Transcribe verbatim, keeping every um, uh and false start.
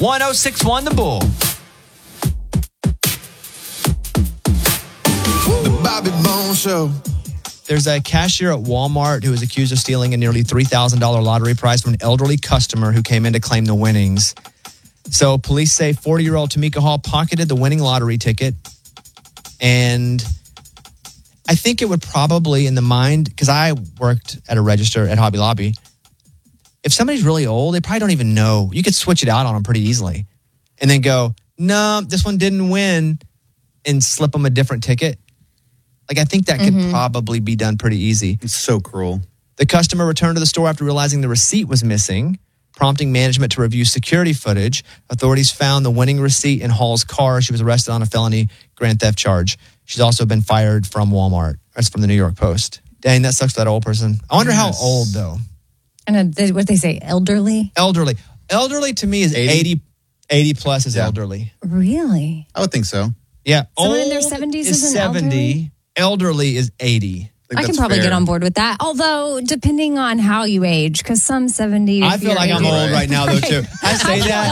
one oh six one The Bull. The Bobby Bone Show. There's a cashier at Walmart who was accused of stealing a nearly three thousand dollars lottery prize from an elderly customer who came in to claim the winnings. So police say forty-year-old Tamika Hall pocketed the winning lottery ticket. And I think it would probably, in the mind, because I worked at a register at Hobby Lobby, if somebody's really old, they probably don't even know. You could switch it out on them pretty easily. And then go, no, this one didn't win, and slip them a different ticket. Like, I think that could mm-hmm. probably be done pretty easy. It's so cruel. The customer returned to the store after realizing the receipt was missing, prompting management to review security footage. Authorities found the winning receipt in Hall's car. She was arrested on a felony grand theft charge. She's also been fired from Walmart. That's from the New York Post. Dang, that sucks for that old person. I wonder yes. how old, though. And uh, what they say, elderly? Elderly. Elderly to me is eighty, eighty, eighty plus is yeah. elderly. Really? I would think so. Yeah. Someone old in their seventies is, is seventy. Elderly. Elderly is eighty. I, I can probably fair. get on board with that. Although, depending on how you age, because some seventy. I feel like I'm old right now, though, too. I say that.